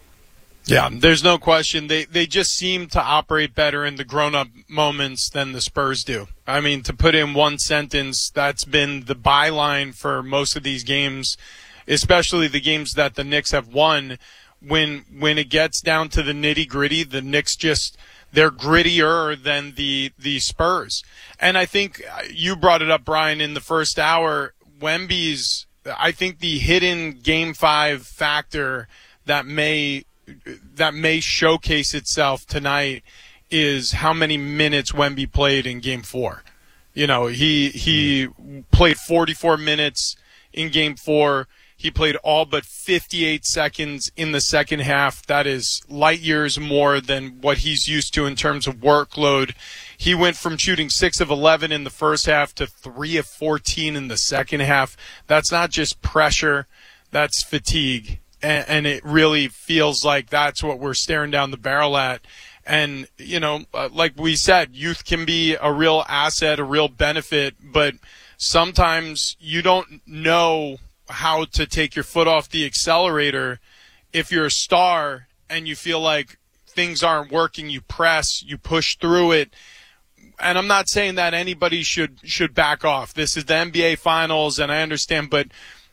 Yeah, there's no question. They they just seem to operate better in the grown-up moments than the Spurs do. I mean, to put in one sentence, that's been the byline for most of these games, especially the games that the Knicks have won. When when it gets down to the nitty-gritty, the Knicks just – they're grittier than the the Spurs. And I think you brought it up, Brian, in the first hour. Wemby's, I think the hidden game five factor that may that may showcase itself tonight is how many minutes Wemby played in game four. You know, he he played forty-four minutes in game four. He played all but fifty-eight seconds in the second half. That is light years more than what he's used to in terms of workload. He went from shooting six of eleven in the first half to three of fourteen in the second half. That's not just pressure, that's fatigue. And, and it really feels like that's what we're staring down the barrel at. And, you know, like we said, youth can be a real asset, a real benefit, but sometimes you don't know how to take your foot off the accelerator. If you're a star and you feel like things aren't working, you press, you push through it. And I'm not saying that anybody should should back off. This is the N B A Finals, and I understand, but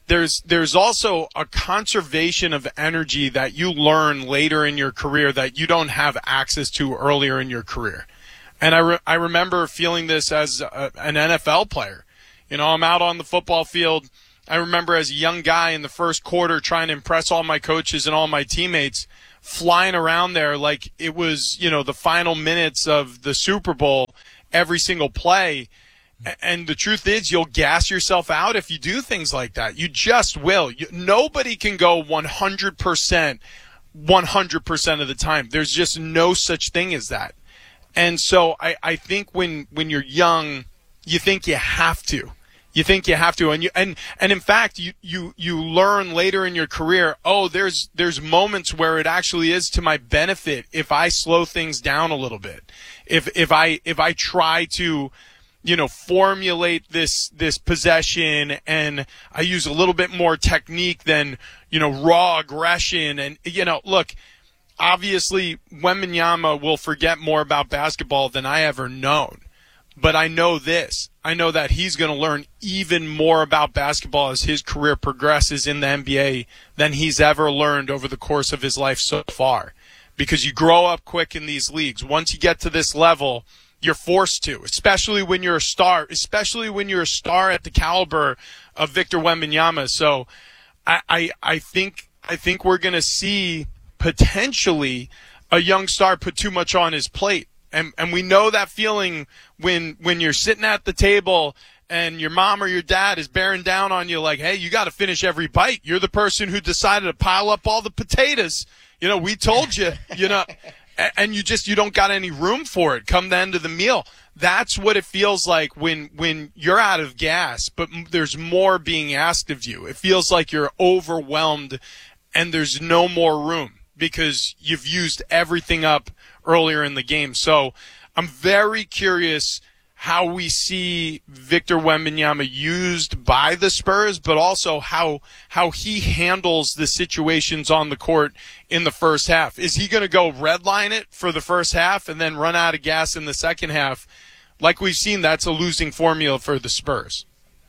there's there's also a conservation of energy that you learn later in your career that you don't have access to earlier in your career. And I, re- I remember feeling this as a, an N F L player. You know, I'm out on the football field. I remember as a young guy in the first quarter trying to impress all my coaches and all my teammates, flying around there like it was, you know, the final minutes of the Super Bowl every single play. And the truth is, you'll gas yourself out if you do things like that. You just will. You, nobody can go one hundred percent, one hundred percent of the time. There's just no such thing as that. And so I, I think when, when you're young, you think you have to. You think you have to. And you, and, and in fact, you, you, you learn later in your career, oh, there's, there's moments where it actually is to my benefit if I slow things down a little bit. If, if I, if I try to, you know, formulate this, this possession and I use a little bit more technique than, you know, raw aggression. And, you know, look, obviously Wembanyama will forget more about basketball than I ever known. But I know this. I know that he's going to learn even more about basketball as his career progresses in the N B A than he's ever learned over the course of his life so far. Because you grow up quick in these leagues. Once you get to this level, you're forced to, especially when you're a star, especially when you're a star at the caliber of Victor Wembanyama. So I, I, I think, I think we're going to see potentially a young star put too much on his plate. And, and we know that feeling when, when you're sitting at the table and your mom or your dad is bearing down on you like, hey, you got to finish every bite. You're the person who decided to pile up all the potatoes. You know, we told you, you know, and you just, you don't got any room for it come the end of the meal. That's what it feels like when, when you're out of gas, but there's more being asked of you. It feels like you're overwhelmed and there's no more room because you've used everything up earlier in the game. So I'm very curious how we see Victor Wembanyama used by the Spurs, but also how how he handles the situations on the court in the first half. Is he going to go redline it for the first half and then run out of gas in the second half? Like we've seen, that's a losing formula for the Spurs.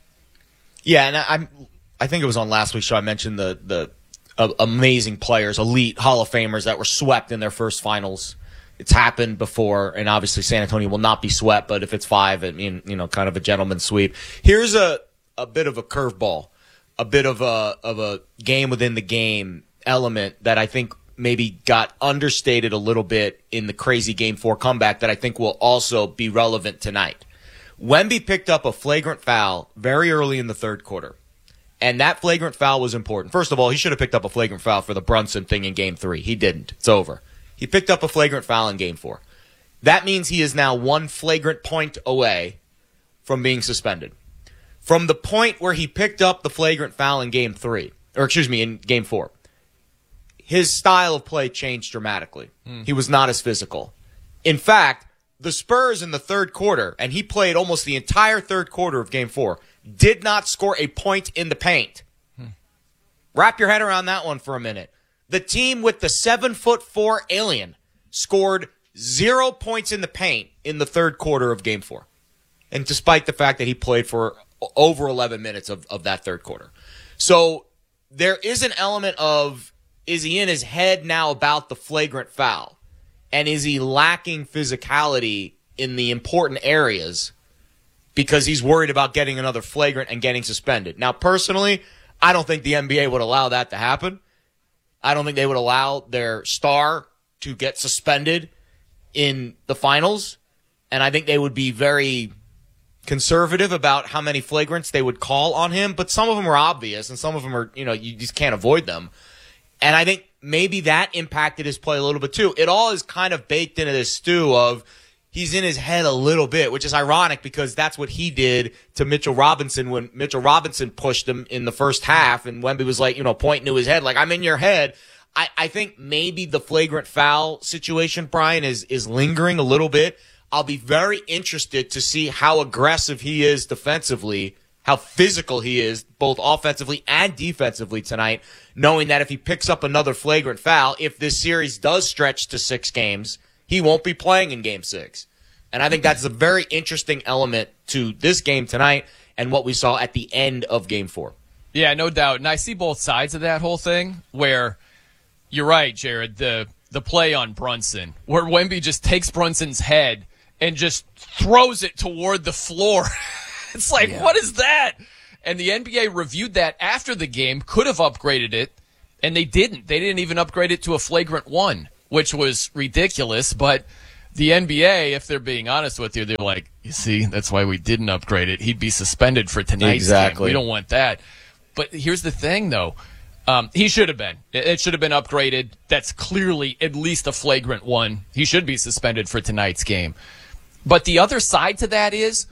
Yeah, and I I think it was on last week's show I mentioned the the uh, amazing players, elite Hall of Famers that were swept in their first finals. It's happened before, and obviously San Antonio will not be swept, but if it's five, I mean, you know, kind of a gentleman's sweep. Here's a, a bit of a curveball, a bit of a of a game within the game element that I think maybe got understated a little bit in the crazy game four comeback that I think will also be relevant tonight. Wemby picked up a flagrant foul very early in the third quarter, and that flagrant foul was important. First of all, he should have picked up a flagrant foul for the Brunson thing in game three. He didn't. It's over. He picked up a flagrant foul in game four. That means he is now one flagrant point away from being suspended. From the point where he picked up the flagrant foul in game three, or excuse me, in game four, his style of play changed dramatically. Mm. He was not as physical. In fact, the Spurs in the third quarter, and he played almost the entire third quarter of game four, did not score a point in the paint. Mm. Wrap your head around that one for a minute. The team with the seven foot four alien scored zero points in the paint in the third quarter of game four. And despite the fact that he played for over eleven minutes of, of that third quarter. So there is an element of, is he in his head now about the flagrant foul? And is he lacking physicality in the important areas because he's worried about getting another flagrant and getting suspended? Now, personally, I don't think the N B A would allow that to happen. I don't think they would allow their star to get suspended in the finals. And I think they would be very conservative about how many flagrants they would call on him. But some of them are obvious, and some of them are, you know, you just can't avoid them. And I think maybe that impacted his play a little bit too. It all is kind of baked into this stew of he's in his head a little bit, which is ironic because that's what he did to Mitchell Robinson when Mitchell Robinson pushed him in the first half and Wemby was like, you know, pointing to his head like, I'm in your head. I, I think maybe the flagrant foul situation, Brian, is, is lingering a little bit. I'll be very interested to see how aggressive he is defensively, how physical he is both offensively and defensively tonight, knowing that if he picks up another flagrant foul, if this series does stretch to six games, he won't be playing in game six. And I think that's a very interesting element to this game tonight and what we saw at the end of game four. Yeah, no doubt. And I see both sides of that whole thing where you're right, Jared, the the play on Brunson, where Wemby just takes Brunson's head and just throws it toward the floor. It's like, yeah. What is that? And the N B A reviewed that after the game, could have upgraded it, and they didn't. They didn't even upgrade it to a flagrant one, which was ridiculous. But the N B A, if they're being honest with you, they're like, you see, that's why we didn't upgrade it. He'd be suspended for tonight's exactly. game. We don't want that. But here's the thing, though. Um, he should have been. It should have been upgraded. That's clearly at least a flagrant one. He should be suspended for tonight's game. But the other side to that is,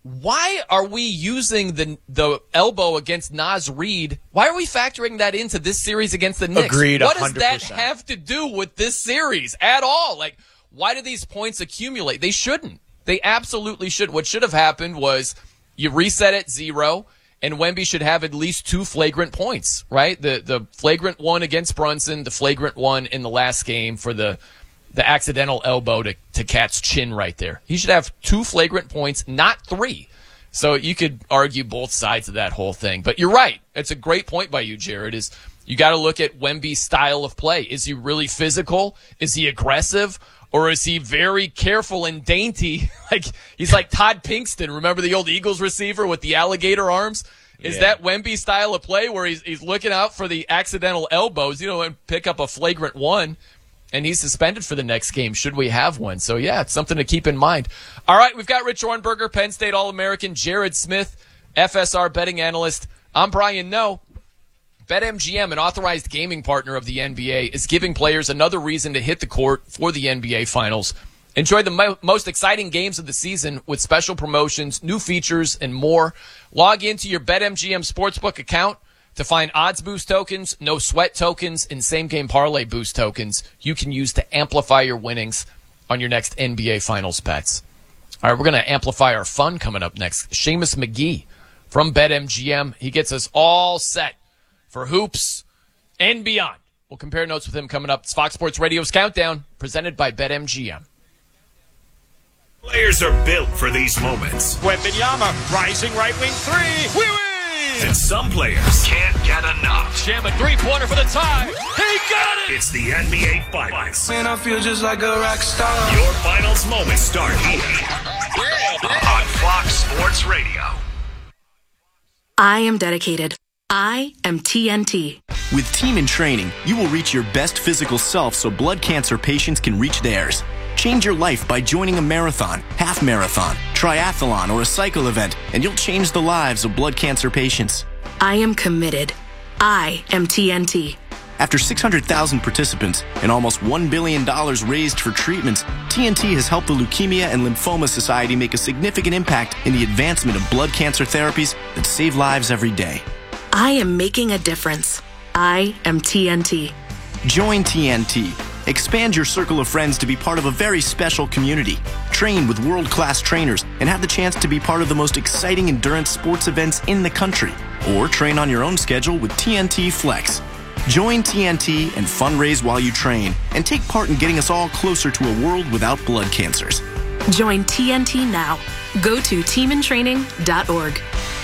why are we using the the elbow against Naz Reid? Why are we factoring that into this series against the Knicks? Agreed, what one hundred does percent. that have to do with this series at all? Like, why do these points accumulate? They shouldn't. They absolutely should. What should have happened was you reset at zero, and Wemby should have at least two flagrant points, right? The the flagrant one against Brunson, the flagrant one in the last game for the the accidental elbow to, to Cat's chin right there. He should have two flagrant points, not three. So you could argue both sides of that whole thing. But you're right. It's a great point by you, Jared, is you got to look at Wemby's style of play. Is he really physical? Is he aggressive? Or is he very careful and dainty? Like he's like Todd Pinkston. Remember the old Eagles receiver with the alligator arms? Is yeah. that Wemby's style of play where he's he's looking out for the accidental elbows, you know, and pick up a flagrant one? And he's suspended for the next game, should we have one. So, yeah, it's something to keep in mind. All right, we've got Rich Ornberger, Penn State All-American, Jared Smith, F S R betting analyst. I'm Brian Noe. BetMGM, an authorized gaming partner of the N B A, is giving players another reason to hit the court for the N B A Finals. Enjoy the mo- most exciting games of the season with special promotions, new features, and more. Log into your BetMGM Sportsbook account to find odds boost tokens, no sweat tokens, and same-game parlay boost tokens you can use to amplify your winnings on your next N B A Finals bets. All right, we're going to amplify our fun coming up next. Seamus McGee from BetMGM. He gets us all set for hoops and beyond. We'll compare notes with him coming up. It's Fox Sports Radio's Countdown, presented by BetMGM. Players are built for these moments. Wembanyama, rising right wing three. Wee wee! And some players can't get enough. Jam a three-pointer for the tie. He got it! It's the N B A Finals. Man, I feel just like a rock star. Your finals moments start here on Fox Sports Radio. I am dedicated. I am T N T. With Team in Training, you will reach your best physical self so blood cancer patients can reach theirs. Change your life by joining a marathon, half marathon, triathlon, or a cycle event, and you'll change the lives of blood cancer patients. I am committed. I am T N T. After six hundred thousand participants and almost one billion dollars raised for treatments, T N T has helped the Leukemia and Lymphoma Society make a significant impact in the advancement of blood cancer therapies that save lives every day. I am making a difference. I am T N T. Join T N T. Expand your circle of friends to be part of a very special community. Train with world-class trainers and have the chance to be part of the most exciting endurance sports events in the country. Or train on your own schedule with T N T Flex. Join T N T and fundraise while you train and take part in getting us all closer to a world without blood cancers. Join T N T now. Go to team in training dot org.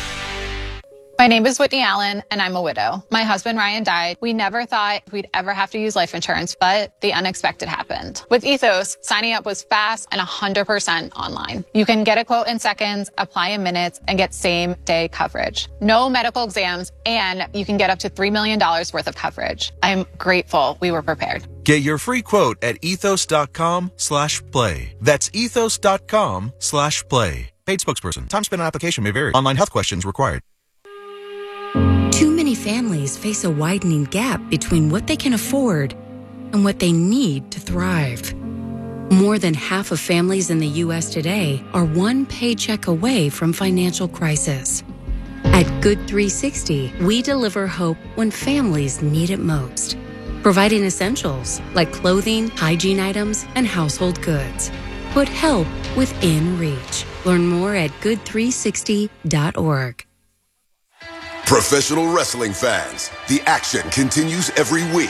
My name is Whitney Allen, and I'm a widow. My husband, Ryan, died. We never thought we'd ever have to use life insurance, but the unexpected happened. With Ethos, signing up was fast and one hundred percent online. You can get a quote in seconds, apply in minutes, and get same-day coverage. No medical exams, and you can get up to three million dollars worth of coverage. I'm grateful we were prepared. Get your free quote at ethos.com slash play. That's ethos.com slash play. Paid spokesperson. Time spent on application may vary. Online health questions required. Too many families face a widening gap between what they can afford and what they need to thrive. More than half of families in the U S today are one paycheck away from financial crisis. At Good three sixty, we deliver hope when families need it most, providing essentials like clothing, hygiene items, and household goods. Put help within reach. Learn more at good three sixty dot org. Professional wrestling fans, the action continues every week.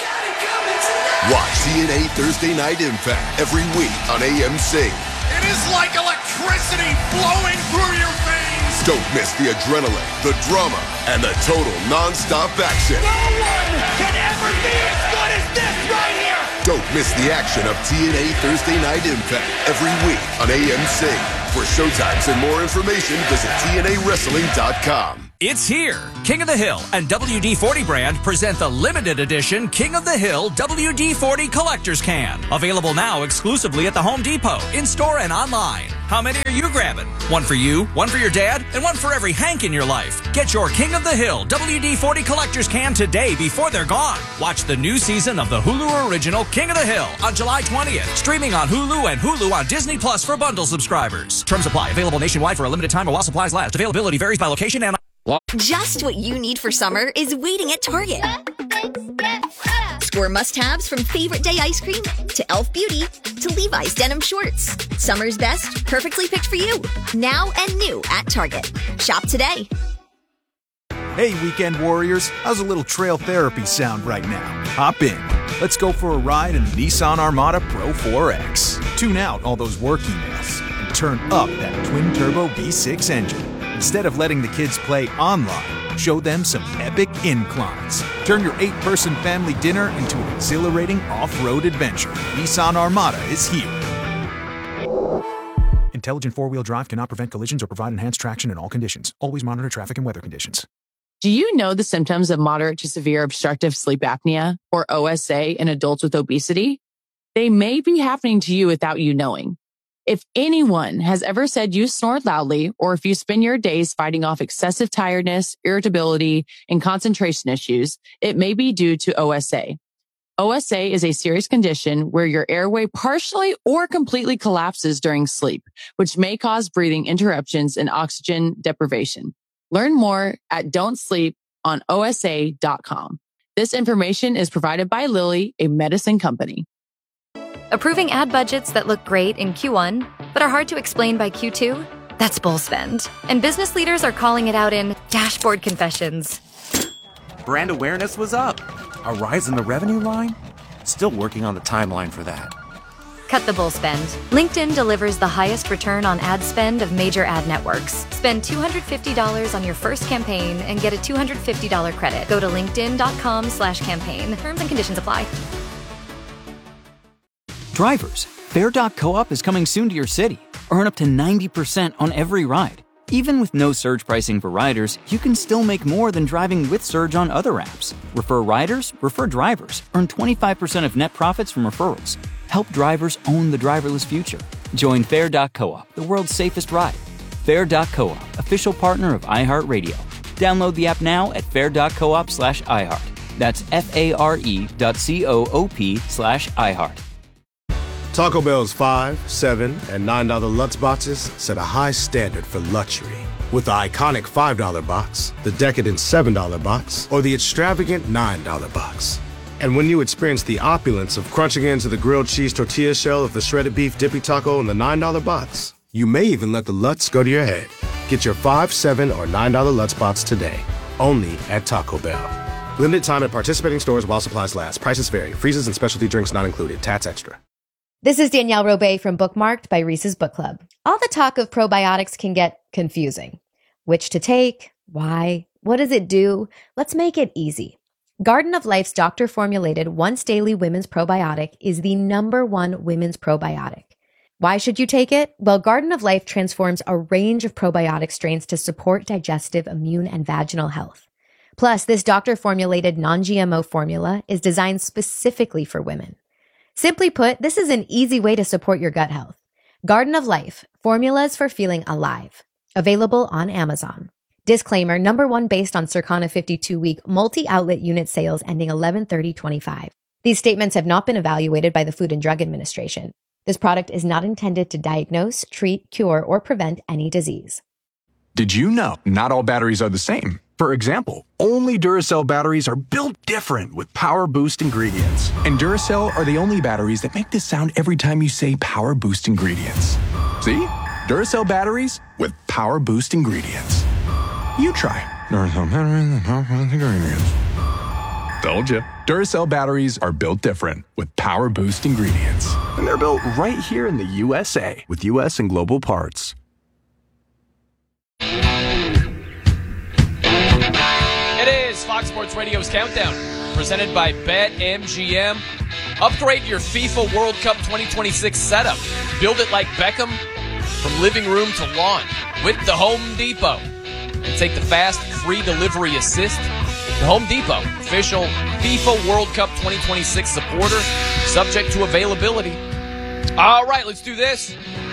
Watch T N A Thursday Night Impact every week on A M C. It is like electricity flowing through your veins. Don't miss the adrenaline, the drama, and the total non-stop action. No one can ever be as good as this right here! Don't miss the action of T N A Thursday Night Impact every week on A M C. For showtimes and more information, visit T N A wrestling dot com. It's here. King of the Hill and W D forty brand present the limited edition King of the Hill W D forty Collector's Can. Available now exclusively at the Home Depot, in-store and online. How many are you grabbing? One for you, one for your dad, and one for every Hank in your life. Get your King of the Hill W D forty Collector's Can today before they're gone. Watch the new season of the Hulu original King of the Hill on July twentieth. Streaming on Hulu and Hulu on Disney Plus for bundle subscribers. Terms apply. Available nationwide for a limited time or while supplies last. Availability varies by location and... Just what you need for summer is waiting at Target. Score must-haves from Favorite Day ice cream to e l f Beauty to Levi's denim shorts. Summer's best, perfectly picked for you. Now and new at Target. Shop today. Hey, weekend warriors. How's a little trail therapy sound right now? Hop in. Let's go for a ride in the Nissan Armada Pro four X. Tune out all those work emails and turn up that twin-turbo V six engine. Instead of letting the kids play online, show them some epic inclines. Turn your eight-person family dinner into an exhilarating off-road adventure. Nissan Armada is here. Intelligent four-wheel drive cannot prevent collisions or provide enhanced traction in all conditions. Always monitor traffic and weather conditions. Do you know the symptoms of moderate to severe obstructive sleep apnea, or O S A, in adults with obesity? They may be happening to you without you knowing. If anyone has ever said you snore loudly, or if you spend your days fighting off excessive tiredness, irritability, and concentration issues, it may be due to O S A. O S A is a serious condition where your airway partially or completely collapses during sleep, which may cause breathing interruptions and oxygen deprivation. Learn more at don't sleep on O S A dot com. This information is provided by Lilly, a medicine company. Approving ad budgets that look great in Q one, but are hard to explain by Q two? That's bull spend. And business leaders are calling it out in dashboard confessions. Brand awareness was up. A rise in the revenue line? Still working on the timeline for that. Cut the bull spend. LinkedIn delivers the highest return on ad spend of major ad networks. Spend two hundred fifty dollars on your first campaign and get a two hundred fifty dollars credit. Go to linkedin.com slash campaign. Terms and conditions apply. Drivers, Fair dot coop is coming soon to your city. Earn up to ninety percent on every ride. Even with no surge pricing for riders, you can still make more than driving with Surge on other apps. Refer riders, refer drivers. Earn twenty-five percent of net profits from referrals. Help drivers own the driverless future. Join Fair dot coop, the world's safest ride. Fair dot coop, official partner of iHeartRadio. Download the app now at fair dot coop slash iHeart. That's F-A-R-E dot C-O-O-P slash iHeart. Taco Bell's five, seven, and nine dollar Lutz boxes set a high standard for luxury. With the iconic five dollar box, the decadent seven dollar box, or the extravagant nine dollar box. And when you experience the opulence of crunching into the grilled cheese tortilla shell of the shredded beef dippy taco in the nine dollar box, you may even let the Lutz go to your head. Get your five, seven, or nine dollar Lutz box today, only at Taco Bell. Limited time at participating stores while supplies last. Prices vary. Freezes and specialty drinks not included. Tats extra. This is Danielle Robay from Bookmarked by Reese's Book Club. All the talk of probiotics can get confusing. Which to take? Why? What does it do? Let's make it easy. Garden of Life's doctor-formulated once-daily women's probiotic is the number one women's probiotic. Why should you take it? Well, Garden of Life transforms a range of probiotic strains to support digestive, immune, and vaginal health. Plus, this doctor-formulated non-G M O formula is designed specifically for women. Simply put, this is an easy way to support your gut health. Garden of Life, formulas for feeling alive. Available on Amazon. Disclaimer, number one based on Circana fifty-two week multi-outlet unit sales ending eleven thirty twenty-five. These statements have not been evaluated by the Food and Drug Administration. This product is not intended to diagnose, treat, cure, or prevent any disease. Did you know not all batteries are the same? For example, only Duracell batteries are built different with Power Boost ingredients. And Duracell are the only batteries that make this sound every time you say Power Boost ingredients. See? Duracell batteries with Power Boost ingredients. You try. Duracell batteries with Power Boost ingredients. Told you. Duracell batteries are built different with Power Boost ingredients. And they're built right here in the U S A with U S and global parts. Fox Sports Radio's Countdown, presented by BetMGM. Upgrade your FIFA World Cup twenty twenty-six setup. Build it like Beckham from living room to lawn with the Home Depot. And take the fast, free delivery assist. The Home Depot, official FIFA World Cup twenty twenty-six supporter, subject to availability. All right, let's do this.